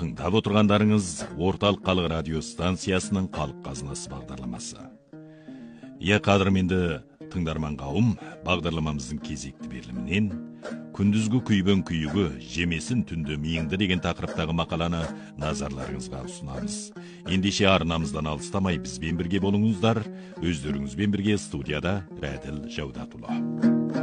Тыңдап отырғандарыңыз Орталық Халық радио станциясының Халық қазынасы бағдарламасы. Қадірменді тыңдарман қауым, бағдарламамыздың кезекті берілімінен күндізгі күйбең күйігі жемесін түнді миыңды деген тақырыптағы мақаланы назарларыңызға ұсынамыз. Ендеше арнамыздан алыстамай бізбен бірге болыңыздар. Өздеріңізбен бірге студияда Рәділ Жаудатұлы.